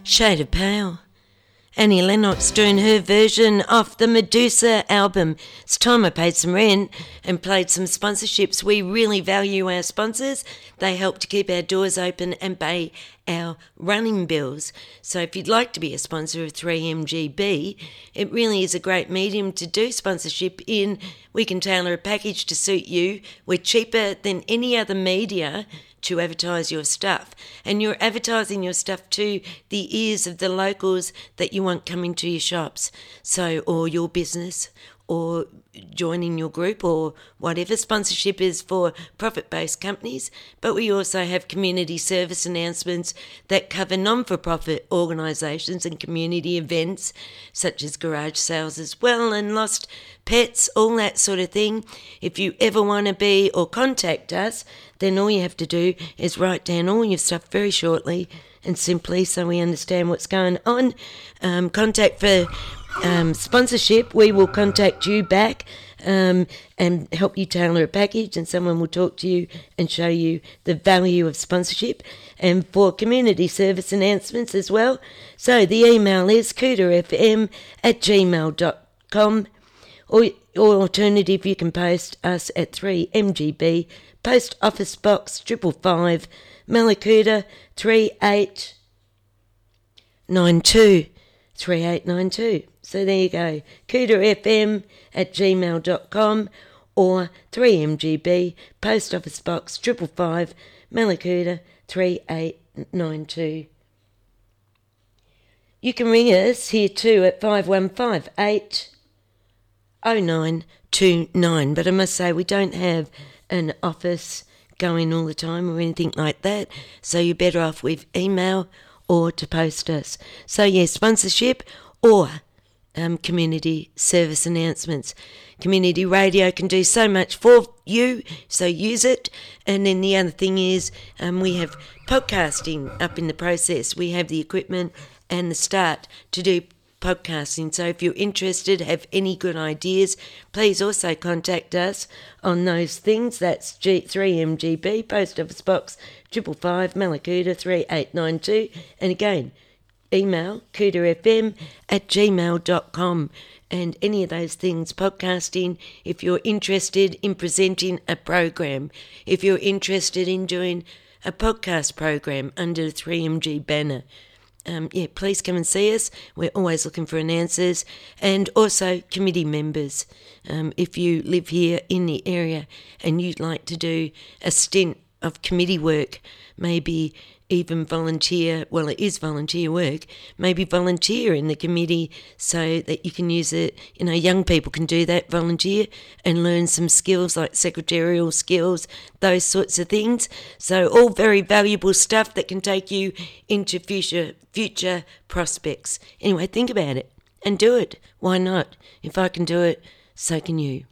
Shade of Pale. Annie Lennox doing her version of the Medusa album. It's time I paid some rent and played some sponsorships. We really value our sponsors. They help to keep our doors open and pay our running bills. So if you'd like to be a sponsor of 3MGB, it really is a great medium to do sponsorship in. We can tailor a package to suit you. We're cheaper than any other media to advertise your stuff, and you're advertising your stuff to the ears of the locals that you want coming to your shops, so, or your business, or joining your group, or whatever. Sponsorship is for profit-based companies, but we also have community service announcements that cover non-for-profit organisations and community events such as garage sales as well, and lost pets, all that sort of thing. If you ever want to be or contact us, then all you have to do is write down all your stuff very shortly and simply, so we understand what's going on. Contact for sponsorship, we will contact you back and help you tailor a package, and someone will talk to you and show you the value of sponsorship. And for community service announcements as well, so the email is cooterfm@gmail.com, or alternative, you can post us at 3MGB, Post Office Box 555, Mallacoota 3892. 3892. So there you go. cooterfm@gmail.com or 3MGB, Post Office Box 555, Mallacoota 3892. You can ring us here too at 515-80929, but I must say we don't have an office going all the time or anything like that, so you're better off with email or to post us. So yes, sponsorship or community service announcements. Community radio can do so much for you, so use it. And then the other thing is we have podcasting up in the process. We have the equipment and the start to do podcasting. So if you're interested, have any good ideas, please also contact us on those things. That's 3MGB, Post Office Box 555, Mallacoota 3892. And again, email cooterfm@gmail.com. And any of those things, podcasting, if you're interested in presenting a program, if you're interested in doing a podcast program under the 3MG banner, please come and see us. We're always looking for answers. And also committee members. If you live here in the area and you'd like to do a stint of committee work, maybe even volunteer, well, it is volunteer work, maybe volunteer in the committee so that you can use it. You know, young people can do that, volunteer, and learn some skills like secretarial skills, those sorts of things. So all very valuable stuff that can take you into future prospects. Anyway, think about it and do it. Why not? If I can do it, so can you.